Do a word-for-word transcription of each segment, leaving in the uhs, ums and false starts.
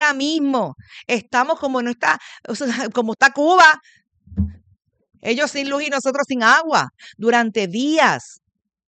ahora mismo estamos como no está, o sea, como está Cuba, ellos sin luz y nosotros sin agua, durante días.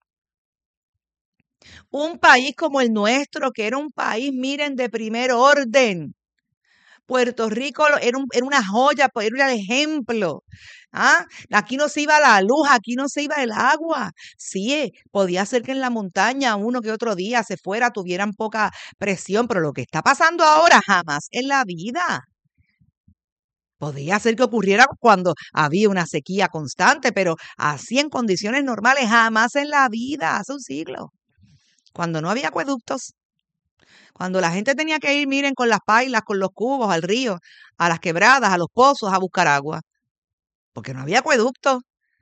Un país como el nuestro, que era un país, miren, de primer orden. Puerto Rico era, un, era una joya, era el ejemplo. ¿Ah? Aquí no se iba la luz, aquí no se iba el agua. Sí, podía ser que en la montaña uno que otro día se fuera, tuvieran poca presión, pero lo que está pasando ahora jamás en la vida. Podía ser que ocurriera cuando había una sequía constante, pero así en condiciones normales jamás en la vida, hace un siglo. Cuando no había acueductos, cuando la gente tenía que ir, miren, con las pailas, con los cubos al río, a las quebradas, a los pozos a buscar agua, porque no había acueductos.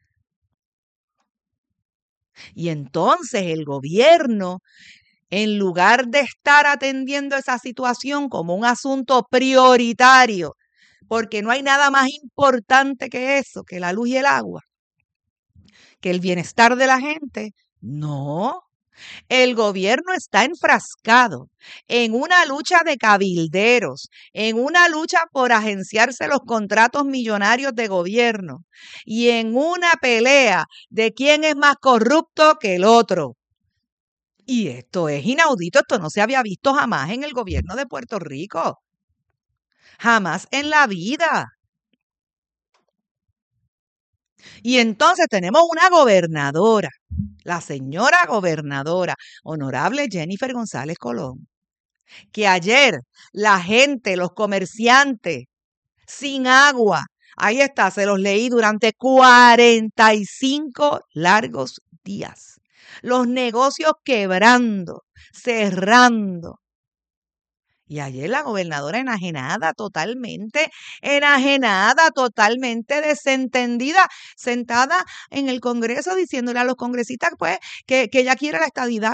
Y entonces el gobierno, en lugar de estar atendiendo esa situación como un asunto prioritario, porque no hay nada más importante que eso, que la luz y el agua, que el bienestar de la gente, no. El gobierno está enfrascado en una lucha de cabilderos, en una lucha por agenciarse los contratos millonarios de gobierno y en una pelea de quién es más corrupto que el otro. Y esto es inaudito, esto no se había visto jamás en el gobierno de Puerto Rico. Jamás en la vida. Y entonces tenemos una gobernadora, la señora gobernadora, honorable Jennifer González Colón, que ayer la gente, los comerciantes, sin agua, ahí está, se los leí durante cuarenta y cinco largos días. Los negocios quebrando, cerrando. Y ayer la gobernadora enajenada, totalmente enajenada, totalmente desentendida, sentada en el Congreso diciéndole a los congresistas pues que, que ella quiere la estadidad.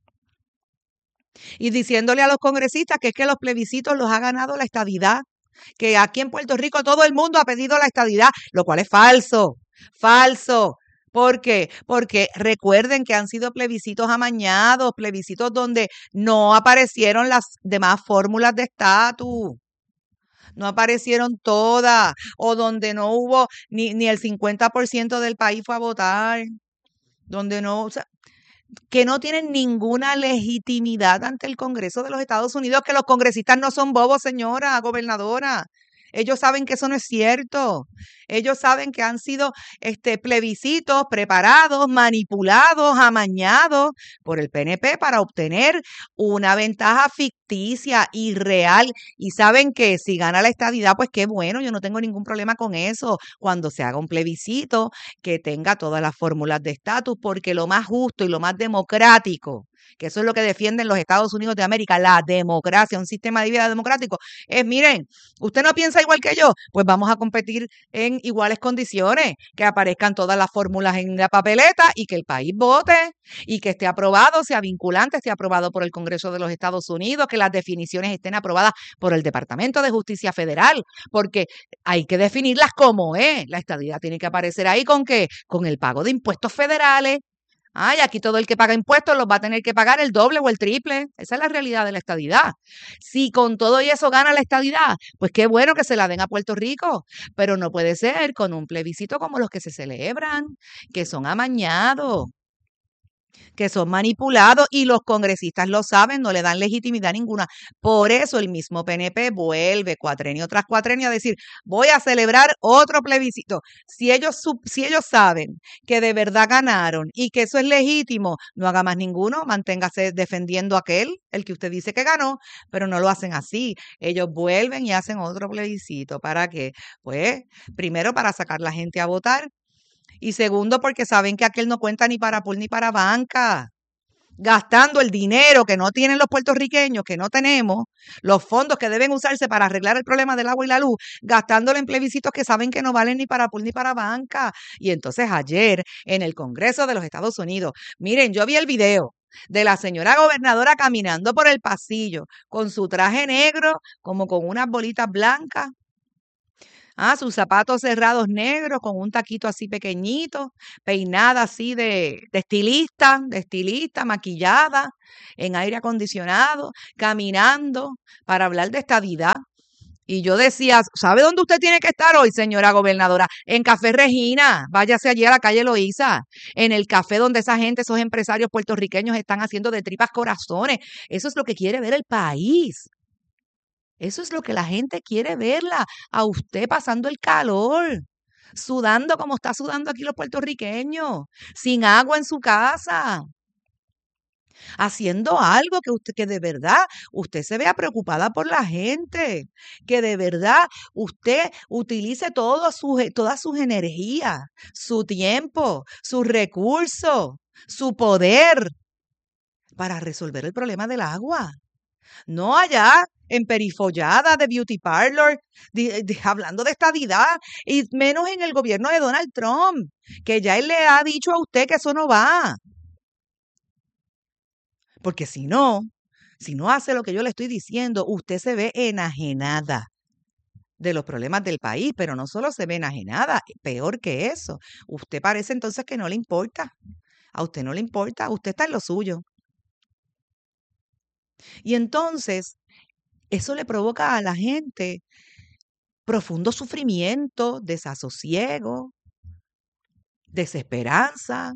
Y diciéndole a los congresistas que es que los plebiscitos los ha ganado la estadidad, que aquí en Puerto Rico todo el mundo ha pedido la estadidad, lo cual es falso, falso. ¿Por qué? Porque recuerden que han sido plebiscitos amañados, plebiscitos donde no aparecieron las demás fórmulas de estatus. No aparecieron todas, o donde no hubo ni, ni el cincuenta por ciento del país fue a votar, donde no, o sea, que no tienen ninguna legitimidad ante el Congreso de los Estados Unidos, que los congresistas no son bobos, señora gobernadora. Ellos saben que eso no es cierto. Ellos saben que han sido este, plebiscitos preparados, manipulados, amañados por el P N P para obtener una ventaja ficticia, irreal. Y saben que si gana la estadidad, pues qué bueno, yo no tengo ningún problema con eso. Cuando se haga un plebiscito que tenga todas las fórmulas de estatus, porque lo más justo y lo más democrático, que eso es lo que defienden los Estados Unidos de América, la democracia, un sistema de vida democrático, es, miren, usted no piensa igual que yo, pues vamos a competir en iguales condiciones, que aparezcan todas las fórmulas en la papeleta y que el país vote y que esté aprobado, sea vinculante, esté aprobado por el Congreso de los Estados Unidos, que las definiciones estén aprobadas por el Departamento de Justicia Federal, porque hay que definirlas como es. La estadidad tiene que aparecer ahí con qué, con el pago de impuestos federales. Ay, aquí todo el que paga impuestos los va a tener que pagar el doble o el triple. Esa es la realidad de la estadidad. Si con todo y eso gana la estadidad, pues qué bueno que se la den a Puerto Rico, pero no puede ser con un plebiscito como los que se celebran, que son amañados, que son manipulados y los congresistas lo saben, no le dan legitimidad ninguna. Por eso el mismo P N P vuelve cuatrenio tras cuatrenio a decir, voy a celebrar otro plebiscito. Si ellos, si ellos saben que de verdad ganaron y que eso es legítimo, no haga más ninguno, manténgase defendiendo a aquel, el que usted dice que ganó, pero no lo hacen así. Ellos vuelven y hacen otro plebiscito. ¿Para qué? Pues primero para sacar la gente a votar. Y segundo, porque saben que aquel no cuenta ni para pool ni para banca, gastando el dinero que no tienen los puertorriqueños, que no tenemos, los fondos que deben usarse para arreglar el problema del agua y la luz, gastándolo en plebiscitos que saben que no valen ni para pool ni para banca. Y entonces ayer en el Congreso de los Estados Unidos, miren, yo vi el video de la señora gobernadora caminando por el pasillo con su traje negro, como con unas bolitas blancas, Ah, sus zapatos cerrados negros con un taquito así pequeñito, peinada así de, de estilista, de estilista, maquillada, en aire acondicionado, caminando para hablar de estadidad. Y yo decía, ¿sabe dónde usted tiene que estar hoy, señora gobernadora? En Café Regina. Váyase allí a la calle Loíza, en el café donde esa gente, esos empresarios puertorriqueños están haciendo de tripas corazones. Eso es lo que quiere ver el país. Eso es lo que la gente quiere verla, a usted pasando el calor, sudando como está sudando aquí los puertorriqueños, sin agua en su casa, haciendo algo que usted, que de verdad usted se vea preocupada por la gente, que de verdad usted utilice todo su, todas sus energías, su tiempo, sus recursos, su poder para resolver el problema del agua. No allá en perifollada de beauty parlor, di- di- hablando de estadidad, y menos en el gobierno de Donald Trump, que ya él le ha dicho a usted que eso no va. Porque si no, si no hace lo que yo le estoy diciendo, usted se ve enajenada de los problemas del país, pero no solo se ve enajenada, peor que eso. Usted parece entonces que no le importa. A usted no le importa, usted está en lo suyo. Y entonces, eso le provoca a la gente profundo sufrimiento, desasosiego, desesperanza.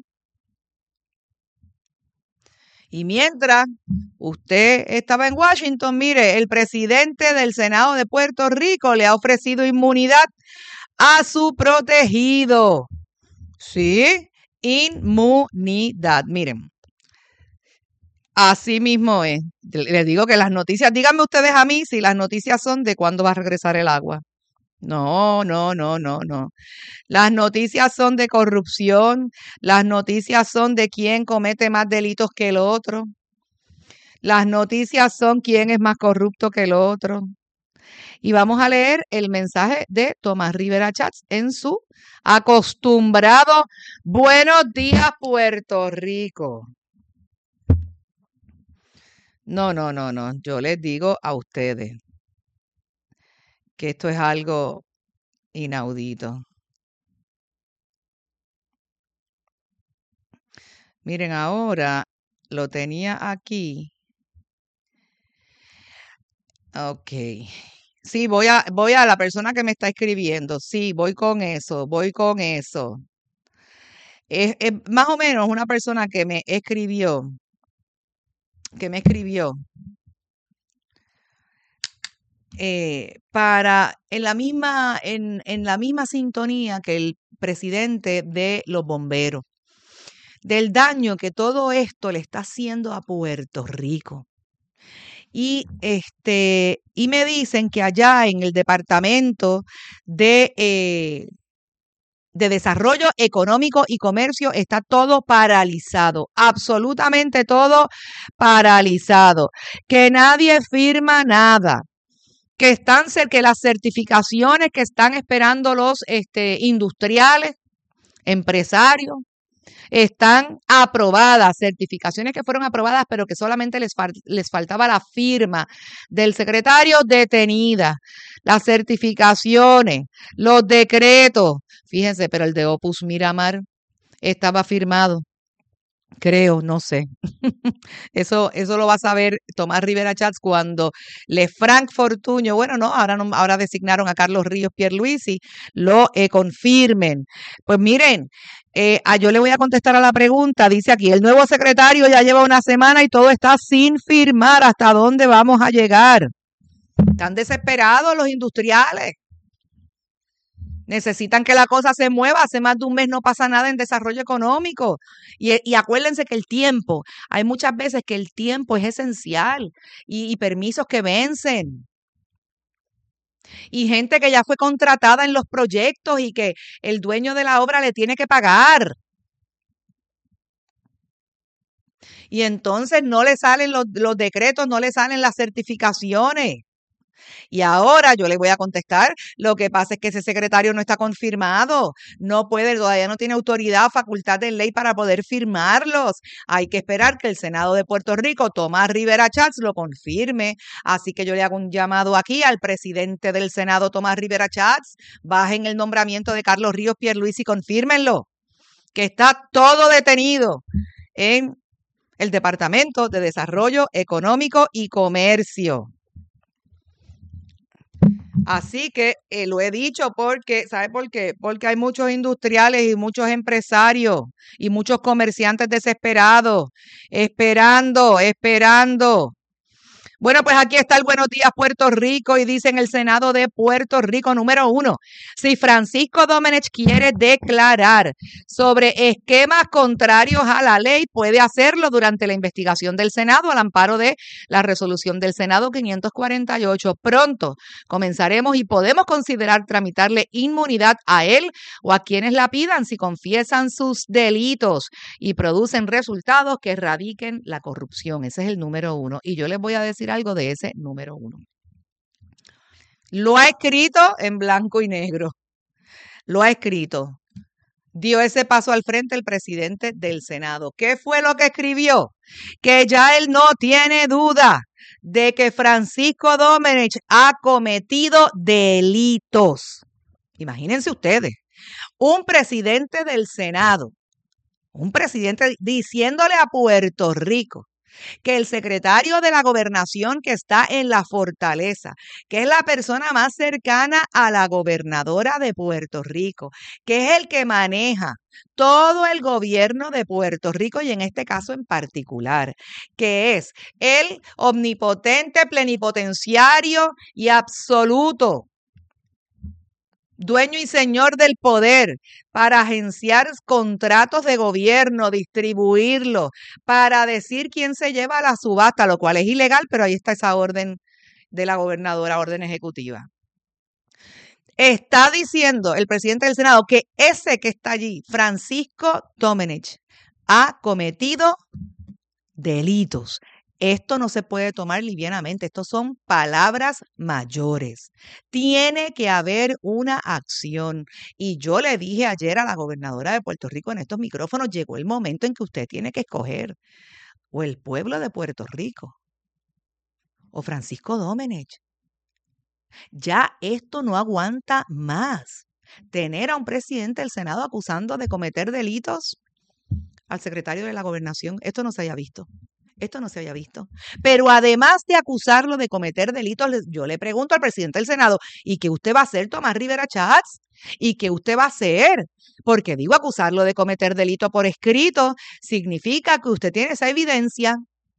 Y mientras usted estaba en Washington, mire, el presidente del Senado de Puerto Rico le ha ofrecido inmunidad a su protegido. ¿Sí? Inmunidad. Miren, así mismo es. Les digo que las noticias, díganme ustedes a mí si las noticias son de cuándo va a regresar el agua. No, no, no, no, no. Las noticias son de corrupción, las noticias son de quién comete más delitos que el otro, las noticias son quién es más corrupto que el otro. Y vamos a leer el mensaje de Tomás Rivera Chats en su acostumbrado Buenos días, Puerto Rico. No, no, no, no. Yo les digo a ustedes que esto es algo inaudito. Miren, ahora lo tenía aquí. Ok. Sí, voy a, voy a la persona que me está escribiendo. Sí, voy con eso, voy con eso. Es, es más o menos una persona que me escribió, que me escribió eh, para en la misma, en, en la misma sintonía que el presidente de los bomberos, del daño que todo esto le está haciendo a Puerto Rico. Y este, y me dicen que allá en el departamento de eh, de desarrollo económico y comercio está todo paralizado, absolutamente todo paralizado, que nadie firma nada, que están que las certificaciones que están esperando los este, industriales, empresarios, están aprobadas, certificaciones que fueron aprobadas, pero que solamente les, fal les faltaba la firma del secretario detenida, las certificaciones, los decretos. Fíjense, pero el de Opus Miramar estaba firmado. Creo, no sé. Eso, eso lo va a saber Tomás Rivera Chats cuando Le Frank Fortuño, bueno, no, ahora no, ahora designaron a Carlos Ríos Pierluisi, lo eh, confirmen. Pues miren, eh, a, yo le voy a contestar a la pregunta, dice aquí, el nuevo secretario ya lleva una semana y todo está sin firmar. ¿Hasta dónde vamos a llegar? Están desesperados los industriales. Necesitan que la cosa se mueva. Hace más de un mes no pasa nada en desarrollo económico. Y, y acuérdense que el tiempo, hay muchas veces que el tiempo es esencial y, y permisos que vencen. Y gente que ya fue contratada en los proyectos y que el dueño de la obra le tiene que pagar. Y entonces no le salen los, los decretos, no le salen las certificaciones. Y ahora yo le voy a contestar, lo que pasa es que ese secretario no está confirmado, no puede, todavía no tiene autoridad o facultad de ley para poder firmarlos. Hay que esperar que el Senado de Puerto Rico, Tomás Rivera Chats, lo confirme. Así que yo le hago un llamado aquí al presidente del Senado, Tomás Rivera Chats, bajen el nombramiento de Carlos Ríos Pierluisi y confírmenlo, que está todo detenido en el Departamento de Desarrollo Económico y Comercio. Así que eh, lo he dicho porque, ¿sabe por qué? Porque hay muchos industriales y muchos empresarios y muchos comerciantes desesperados, esperando, esperando. Bueno, pues aquí está el Buenos Días Puerto Rico y dice en el Senado de Puerto Rico, número uno, si Francisco Domenech quiere declarar sobre esquemas contrarios a la ley, puede hacerlo durante la investigación del Senado al amparo de la resolución del Senado quinientos cuarenta y ocho. Pronto comenzaremos y podemos considerar tramitarle inmunidad a él o a quienes la pidan si confiesan sus delitos y producen resultados que erradiquen la corrupción. Ese es el número uno. Y yo les voy a decir algo de ese número uno. Lo ha escrito en blanco y negro. Lo ha escrito. Dio ese paso al frente el presidente del Senado. ¿Qué fue lo que escribió? Que ya él no tiene duda de que Francisco Domenech ha cometido delitos. Imagínense ustedes, un presidente del Senado, un presidente diciéndole a Puerto Rico que el secretario de la gobernación que está en la fortaleza, que es la persona más cercana a la gobernadora de Puerto Rico, que es el que maneja todo el gobierno de Puerto Rico y en este caso en particular, que es el omnipotente, plenipotenciario y absoluto dueño y señor del poder para agenciar contratos de gobierno, distribuirlo, para decir quién se lleva la subasta, lo cual es ilegal, pero ahí está esa orden de la gobernadora, orden ejecutiva. Está diciendo el presidente del Senado que ese que está allí, Francisco Domenech, ha cometido delitos. Esto no se puede tomar livianamente, estos son palabras mayores. Tiene que haber una acción. Y yo le dije ayer a la gobernadora de Puerto Rico en estos micrófonos, llegó el momento en que usted tiene que escoger o el pueblo de Puerto Rico o Francisco Domenech. Ya esto no aguanta más. Tener a un presidente del Senado acusando de cometer delitos al secretario de la Gobernación, esto no se haya visto. Esto no se había visto. Pero además de acusarlo de cometer delitos, yo le pregunto al presidente del Senado, ¿y qué usted va a hacer, Tomás Rivera Chats? ¿Y qué usted va a hacer? Porque digo, acusarlo de cometer delito por escrito significa que usted tiene esa evidencia.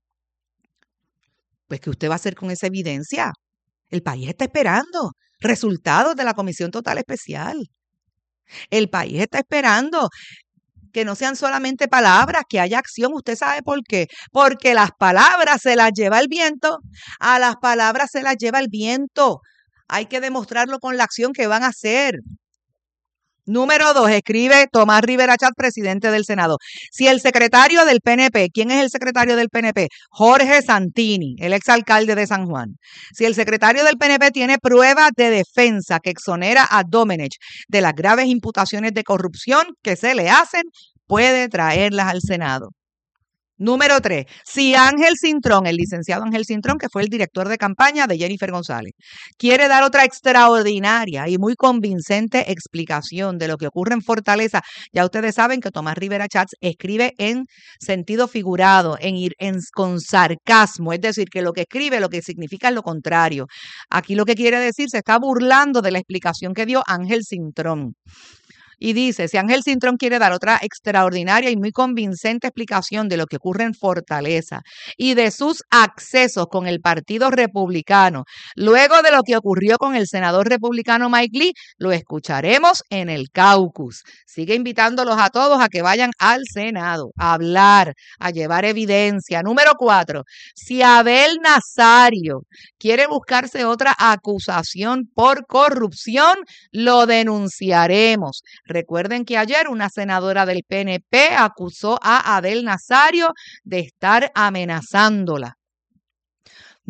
Pues, ¿qué usted va a hacer con esa evidencia? El país está esperando resultados de la Comisión Total Especial. El país está esperando que no sean solamente palabras, que haya acción. ¿Usted sabe por qué? Porque las palabras se las lleva el viento, a las palabras se las lleva el viento. Hay que demostrarlo con la acción que van a hacer. Número dos, escribe Tomás Rivera Chats, presidente del Senado. Si el secretario del P N P, ¿quién es el secretario del P N P? Jorge Santini, el exalcalde de San Juan. Si el secretario del P N P tiene pruebas de defensa que exonera a Domenech de las graves imputaciones de corrupción que se le hacen, puede traerlas al Senado. Número tres, si Ángel Cintrón, el licenciado Ángel Cintrón, que fue el director de campaña de Jennifer González, quiere dar otra extraordinaria y muy convincente explicación de lo que ocurre en Fortaleza, ya ustedes saben que Tomás Rivera Chats escribe en sentido figurado, en, en, con sarcasmo, es decir, que lo que escribe lo que significa es lo contrario. Aquí lo que quiere decir, se está burlando de la explicación que dio Ángel Cintrón. Y dice, si Ángel Cintrón quiere dar otra extraordinaria y muy convincente explicación de lo que ocurre en Fortaleza y de sus accesos con el Partido Republicano, luego de lo que ocurrió con el senador republicano Mike Lee, lo escucharemos en el caucus. Sigue invitándolos a todos a que vayan al Senado, a hablar, a llevar evidencia. Número cuatro, si Abel Nazario quiere buscarse otra acusación por corrupción, lo denunciaremos. Recuerden que ayer una senadora del P N P acusó a Abel Nazario de estar amenazándola.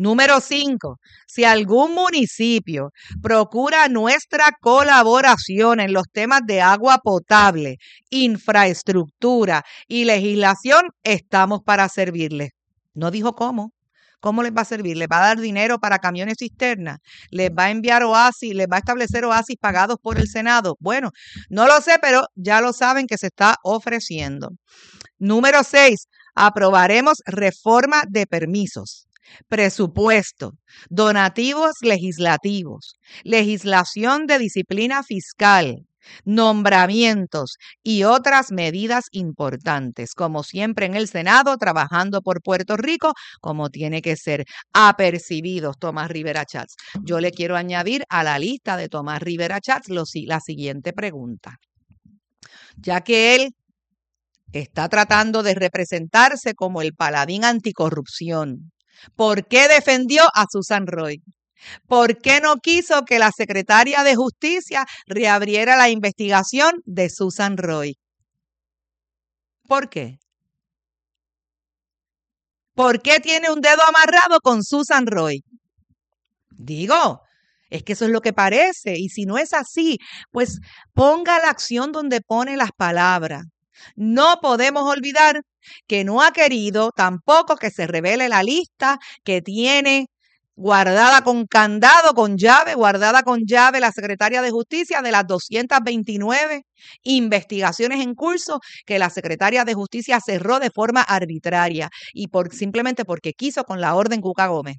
Número cinco, si algún municipio procura nuestra colaboración en los temas de agua potable, infraestructura y legislación, estamos para servirles. No dijo cómo. ¿Cómo les va a servir? ¿Les va a dar dinero para camiones cisterna? ¿Les va a enviar oasis? ¿Les va a establecer oasis pagados por el Senado? Bueno, no lo sé, pero ya lo saben que se está ofreciendo. Número seis, aprobaremos reforma de permisos, presupuesto, donativos legislativos, legislación de disciplina fiscal, nombramientos y otras medidas importantes, como siempre en el Senado, trabajando por Puerto Rico, como tiene que ser. Apercibidos, Tomás Rivera Chats. Yo le quiero añadir a la lista de Tomás Rivera Chats lo, la siguiente pregunta. Ya que él está tratando de representarse como el paladín anticorrupción, ¿por qué defendió a Susan Roy? ¿Por qué no quiso que la secretaria de Justicia reabriera la investigación de Susan Roy? ¿Por qué? ¿Por qué tiene un dedo amarrado con Susan Roy? Digo, es que eso es lo que parece. Y si no es así, pues ponga la acción donde pone las palabras. No podemos olvidar que no ha querido tampoco que se revele la lista que tiene guardada con candado, con llave, guardada con llave la secretaria de Justicia de las doscientas veintinueve investigaciones en curso que la secretaria de Justicia cerró de forma arbitraria y por, simplemente porque quiso con la orden Cuca Gómez.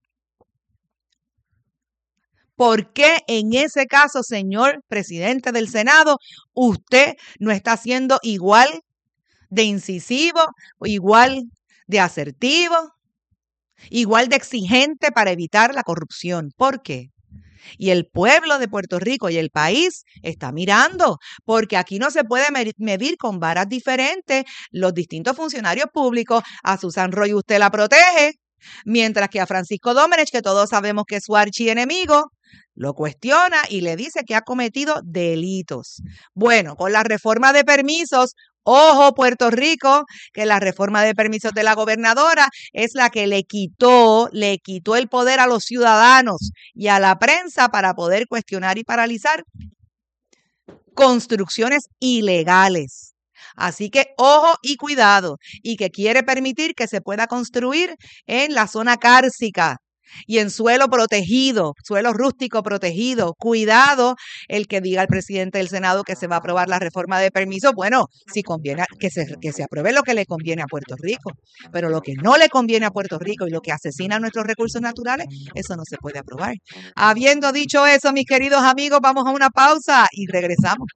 ¿Por qué en ese caso, señor presidente del Senado, usted no está siendo igual de incisivo, igual de asertivo, igual de exigente para evitar la corrupción? ¿Por qué? Y el pueblo de Puerto Rico y el país está mirando, porque aquí no se puede medir con varas diferentes los distintos funcionarios públicos. A Susan Roy usted la protege, mientras que a Francisco Domenech, que todos sabemos que es su archienemigo, lo cuestiona y le dice que ha cometido delitos. Bueno, con la reforma de permisos, ojo Puerto Rico, que la reforma de permisos de la gobernadora es la que le quitó, le quitó el poder a los ciudadanos y a la prensa para poder cuestionar y paralizar construcciones ilegales. Así que ojo y cuidado, y que quiere permitir que se pueda construir en la zona cárcica y en suelo protegido, suelo rústico protegido. Cuidado el que diga al presidente del Senado que se va a aprobar la reforma de permiso. Bueno, si conviene que se, que se apruebe lo que le conviene a Puerto Rico, pero lo que no le conviene a Puerto Rico y lo que asesina nuestros recursos naturales, eso no se puede aprobar. Habiendo dicho eso, mis queridos amigos, vamos a una pausa y regresamos.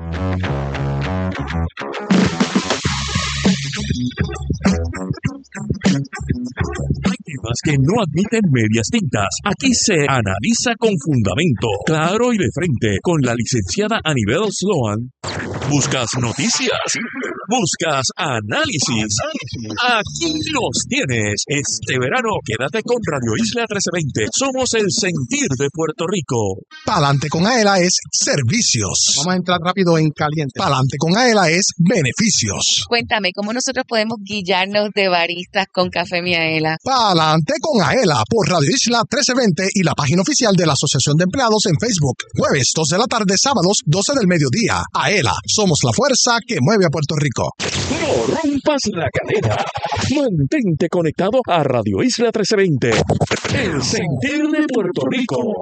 Hay temas que no admiten medias tintas. Aquí se analiza con fundamento, claro y de frente, con la licenciada Anibel Sloan. ¿Buscas noticias? ¿Buscas análisis? Aquí los tienes. Este verano quédate con Radio Isla trece veinte. Somos el sentir de Puerto Rico. Pa'lante con Aela es servicios. Vamos a entrar rápido en caliente. Pa'lante con Aela es beneficios. Cuéntame, ¿cómo nosotros podemos guillarnos de baristas con Café Miaela? Pa'lante con Aela por Radio Isla trece veinte y la página oficial de la Asociación de Empleados en Facebook. Jueves dos de la tarde, sábados doce del mediodía. Aela, somos la fuerza que mueve a Puerto Rico. No rompas la cadena. Mantente conectado a Radio Isla trece veinte. El sentir de Puerto Rico.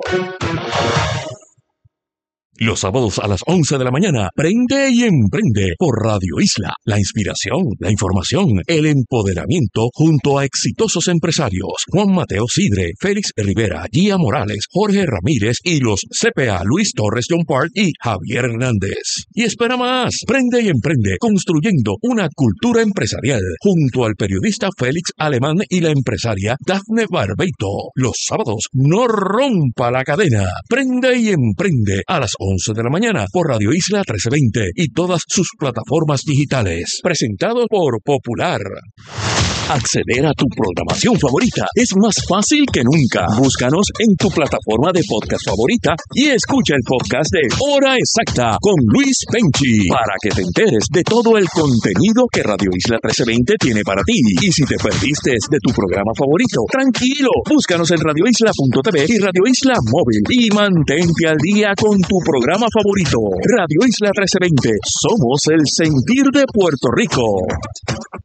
Los sábados a las once de la mañana, Prende y Emprende por Radio Isla. La inspiración, la información, el empoderamiento junto a exitosos empresarios. Juan Mateo Sidre, Félix Rivera, Gia Morales, Jorge Ramírez y los C P A Luis Torres John Park y Javier Hernández. Y espera más, Prende y Emprende, construyendo una cultura empresarial junto al periodista Félix Alemán y la empresaria Dafne Barbeito. Los sábados, no rompa la cadena. Prende y Emprende a las once de la mañana por Radio Isla trece veinte y todas sus plataformas digitales. Presentado por Popular. Acceder a tu programación favorita es más fácil que nunca. Búscanos en tu plataforma de podcast favorita y escucha el podcast de Hora Exacta con Luis Penchi para que te enteres de todo el contenido que Radio Isla trece veinte tiene para ti. Y si te perdiste de tu programa favorito, tranquilo, búscanos en radio isla punto t v y Radio Isla Móvil y mantente al día con tu programa favorito. Radio Isla trece veinte, somos el sentir de Puerto Rico.